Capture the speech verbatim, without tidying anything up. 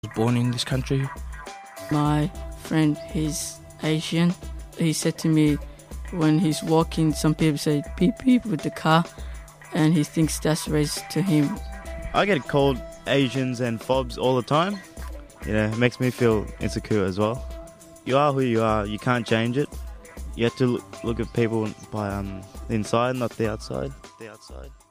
was born in this country. My friend, he's Asian. He said to me when he's walking, some people say beep beep with the car, and he thinks that's racist to him. I get called Asians and fobs all the time. You know, it makes me feel insecure as well. You are who you are, you can't change it. You have to look, look at people by um, the inside, not the outside. The outside.